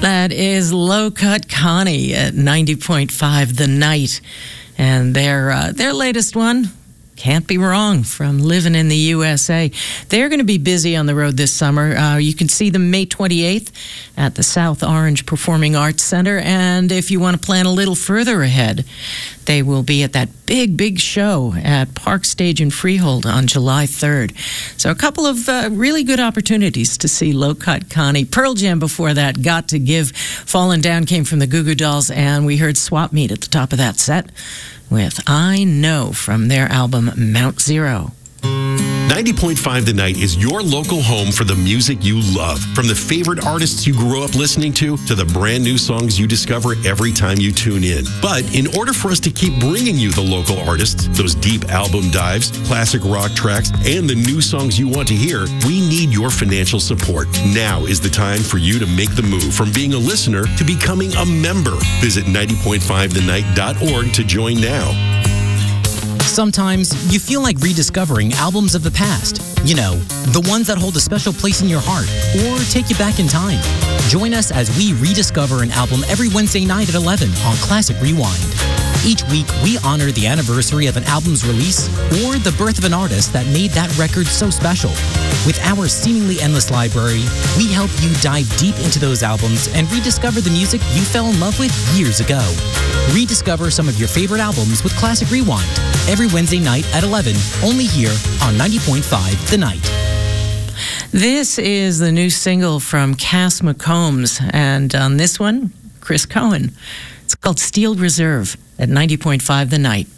That is Low Cut Connie at 90.5 The Night. And their latest one, Can't Be Wrong, from Living in the USA. They're going to be busy on the road this summer. You can see them May 28th at the South Orange Performing Arts Center. And if you want to plan a little further ahead, they will be at that big show at Park Stage in Freehold on July 3rd. So a couple of really good opportunities to see Low Cut Connie. Pearl Jam before that, Got to Give. Fallen Down came from the Goo Goo Dolls, and we heard Swap Meet at the top of that set with I Know from their album Mount Zero. 90.5 The Night is your local home for the music you love. From the favorite artists you grew up listening to the brand new songs you discover every time you tune in. But in order for us to keep bringing you the local artists, those deep album dives, classic rock tracks, and the new songs you want to hear, we need your financial support. Now is the time for you to make the move from being a listener to becoming a member. Visit 90.5thenight.org to join now. Sometimes you feel like rediscovering albums of the past. You know, the ones that hold a special place in your heart or take you back in time. Join us as we rediscover an album every Wednesday night at 11 on Classic Rewind. Each week, we honor the anniversary of an album's release or the birth of an artist that made that record so special. With our seemingly endless library, we help you dive deep into those albums and rediscover the music you fell in love with years ago. Rediscover some of your favorite albums with Classic Rewind every Wednesday night at 11, only here on 90.5 The Night. This is the new single from Cass McCombs, and on this one, Chris Cohen. It's called Steel Reserve at 90.5 The Night.